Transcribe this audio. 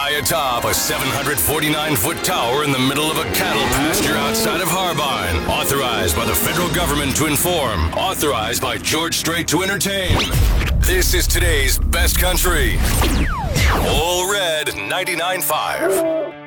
high atop a 749-foot tower in the middle of a cattle pasture outside of Harbine. Authorized by the federal government to inform. Authorized by George Strait to entertain. This is today's best country. All Red 99.5.